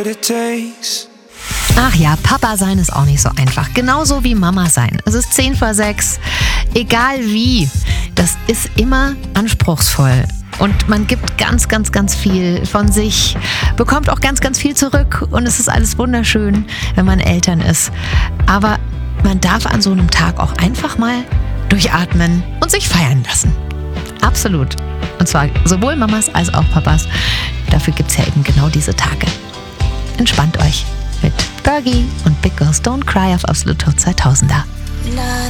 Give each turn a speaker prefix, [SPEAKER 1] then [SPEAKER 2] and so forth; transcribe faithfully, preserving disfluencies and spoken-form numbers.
[SPEAKER 1] Ach ja, Papa sein ist auch nicht so einfach. Genauso wie Mama sein. Es ist zehn vor sechs. Egal wie, das ist immer anspruchsvoll. Und man gibt ganz, ganz, ganz viel von sich, bekommt auch ganz, ganz viel zurück. Und es ist alles wunderschön, wenn man Eltern ist. Aber man darf an so einem Tag auch einfach mal durchatmen und sich feiern lassen. Absolut. Und zwar sowohl Mamas als auch Papas. Dafür gibt es ja eben genau diese Tage. Entspannt euch mit Fergie und Big Girls Don't Cry auf Absolut Top zweitausender.